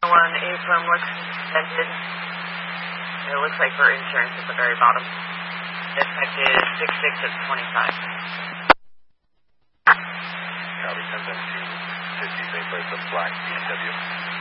One Abram looks suspended. It looks like for insurance at the very bottom. Effective 6/6 of 25. Copy 1017, 50, same place, a black BMW.